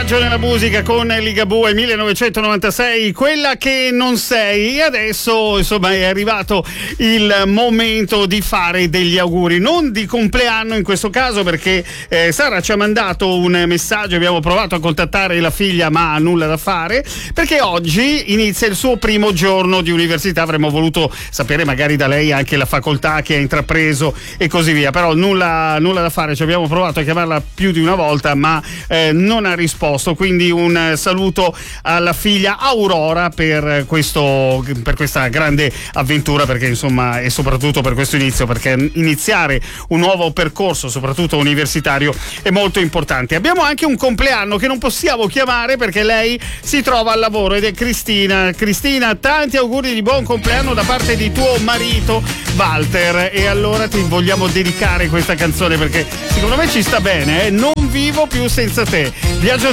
Viaggio nella musica con Ligabue 1996, quella che non sei. Adesso insomma è arrivato il momento di fare degli auguri, non di compleanno in questo caso, perché Sara ci ha mandato un messaggio, abbiamo provato a contattare la figlia ma ha nulla da fare, perché oggi inizia il suo primo giorno di università. Avremmo voluto sapere magari da lei anche la facoltà che ha intrapreso e così via, però nulla da fare. Ci abbiamo provato a chiamarla più di una volta ma non ha risposto, quindi un saluto alla figlia Aurora per questa grande avventura, perché insomma, e soprattutto per questo inizio, perché iniziare un nuovo percorso soprattutto universitario è molto importante. Abbiamo anche un compleanno che non possiamo chiamare perché lei si trova al lavoro ed è Cristina. Cristina, tanti auguri di buon compleanno da parte di tuo marito Walter, e allora ti vogliamo dedicare questa canzone perché secondo me ci sta bene, Non vivo più senza te. Viaggio